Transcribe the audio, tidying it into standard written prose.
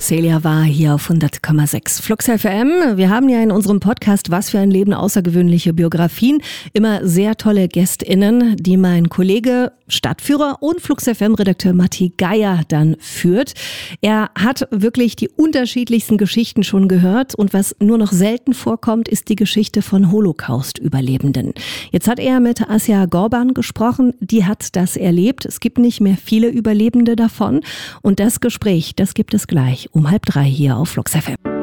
Celia war hier auf 100,6 Flux FM. Wir haben ja in unserem Podcast "Was für ein Leben", außergewöhnliche Biografien, immer sehr tolle GästInnen, die mein Kollege, Stadtführer und Flux FM-Redakteur Matti Geier dann führt. Er hat wirklich die unterschiedlichsten Geschichten schon gehört und was nur noch selten vorkommt, ist die Geschichte von Holocaust-Überlebenden. Jetzt hat er mit Asja Gorban gesprochen, die hat das erlebt. Es gibt nicht mehr viele Überlebende davon und das Gespräch, das gibt es gleich um 2:30 hier auf Flux FM.